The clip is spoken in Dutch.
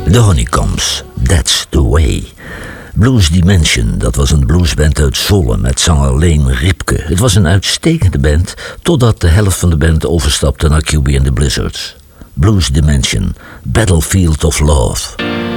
The Honeycombs, That's the Way. Blues Dimension, dat was een bluesband uit Zwolle met zanger Leen Ripke. Het was een uitstekende band, totdat de helft van de band overstapte naar QB and the Blizzards. Blues Dimension, Battlefield of Love.